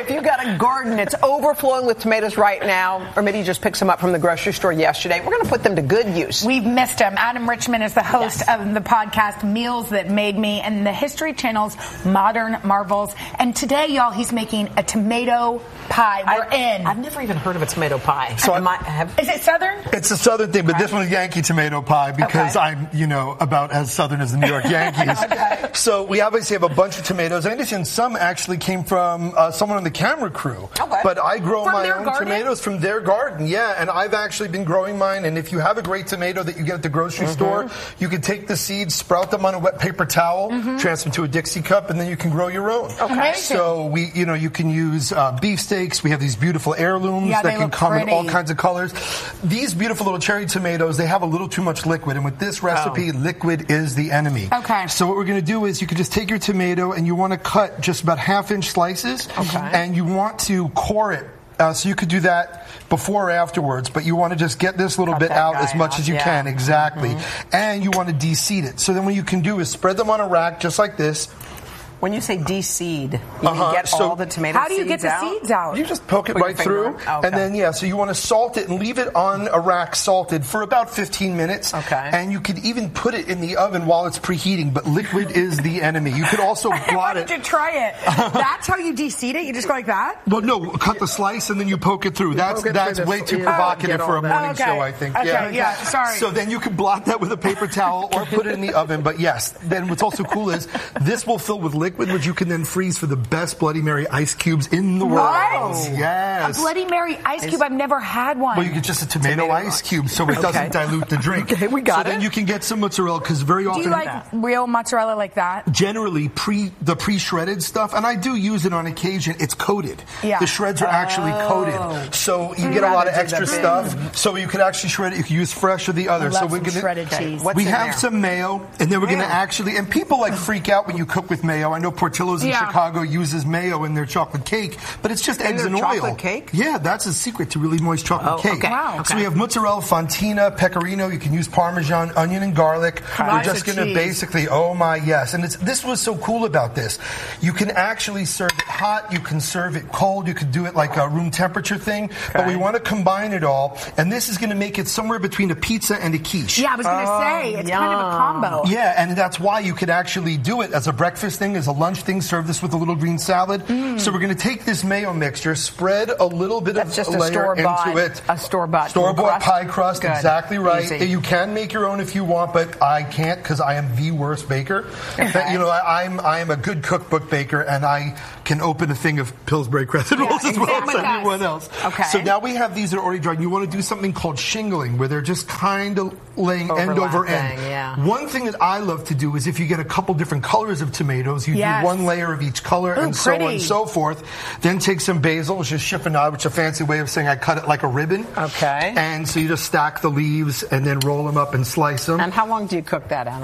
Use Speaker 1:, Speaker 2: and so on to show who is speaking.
Speaker 1: if you've got a garden, it's overflowing with tomatoes right now, or maybe you just picked some up from the grocery store yesterday, we're going to put them to good use.
Speaker 2: We've missed him. Adam Richman is the host of the podcast Meals That Made Me and the History Channel's Modern Marvels. And today, y'all, he's making a tomato pie.
Speaker 1: I've never even heard of a tomato pie.
Speaker 3: So
Speaker 2: is it Southern?
Speaker 3: It's a Southern thing, but this one is Yankee tomato pie because I'm, about as Southern as the New York Yankees. So we obviously have a bunch of tomatoes. I understand some actually came from someone on the camera crew. But I grow my own tomatoes from their garden. Yeah, and I've actually been growing mine. And if you have a great tomato that you get at the grocery store, you can take the seeds, sprout them on a wet paper towel, transfer them to a Dixie cup, and then you can grow your own. So you can use beefsteaks. We have these beautiful heirlooms that can come in all kinds of colors. These beautiful little cherry tomatoes, they have a little too much liquid. And with this recipe, liquid is the enemy. So what we're going to do is you can just take your tomato and you want to cut just about half-inch slices. And you want to core it. So you could do that before or afterwards, but you want to just get this little bit out as much as you can. And you want to de-seed it. So then what you can do is spread them on a rack just like this.
Speaker 1: When you say de-seed, you get all the tomato seeds out?
Speaker 2: How do you get the seeds out?
Speaker 3: You just poke it right through. And then, so you want to salt it and leave it on a rack salted for about 15 minutes. And you could even put it in the oven while it's preheating, but liquid is the enemy. You could also blot it.
Speaker 2: I wanted to try it. That's how you de-seed it? You just go like that?
Speaker 3: Well, no, cut the slice and then you poke it through. That's way too provocative for a morning show, I think.
Speaker 2: Sorry.
Speaker 3: So then you can blot that with a paper towel or put it in the oven. But yes, then what's also cool is this will fill with liquid, which you can then freeze for the best Bloody Mary ice cubes in the world. Yes.
Speaker 2: A Bloody Mary ice cube? I've never had one.
Speaker 3: Well, you get just a tomato ice cube so it doesn't dilute the drink.
Speaker 1: We got
Speaker 3: it. So then you can get some mozzarella because very often...
Speaker 2: Do you like real mozzarella like that?
Speaker 3: Generally, the pre-shredded stuff, and I do use it on occasion, it's coated. The shreds are actually coated. So you get a lot of extra stuff. So you could actually shred it. You can use fresh or the other.
Speaker 2: I love some shredded cheese.
Speaker 3: We have some mayo, and then we're going to actually... And people freak out when you cook with mayo. I know Portillo's in Chicago uses mayo in their chocolate cake, but it's just eggs and oil.
Speaker 1: Chocolate cake?
Speaker 3: Yeah, that's a secret to really moist chocolate cake. So we have mozzarella, fontina, pecorino. You can use Parmesan, onion, and garlic. We're just going to basically, and this was so cool about this. You can actually serve it hot. You can serve it cold. You could do it like a room temperature thing, but we want to combine it all, and this is going to make it somewhere between a pizza and a quiche.
Speaker 2: Yeah, I was going to say, it's kind of a combo.
Speaker 3: Yeah, and that's why you could actually do it as a breakfast thing, as a lunch thing, serve this with a little green salad. So we're going to take this mayo mixture, spread a little bit of a layer into it.
Speaker 1: A store-bought
Speaker 3: pie crust, exactly right. Easy. You can make your own if you want, but I can't because I am the worst baker. I am a good cookbook baker, and I can open a thing of Pillsbury crescent rolls as well as anyone else. So now we have these that are already dried. You want to do something called shingling, where they're just kind of laying end over end. One thing that I love to do is if you get a couple different colors of tomatoes, you do one layer of each color and so on and so forth. Then take some basil, which is chiffonade, which is a fancy way of saying I cut it like a ribbon. And so you just stack the leaves and then roll them up and slice them.
Speaker 1: And how long do you cook that, Anna?